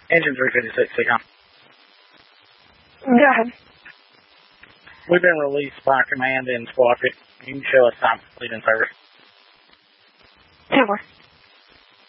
Engine 356, Seacom. Go ahead. We've been released by command in Squawk. You can show us time for lead in service. 10-4.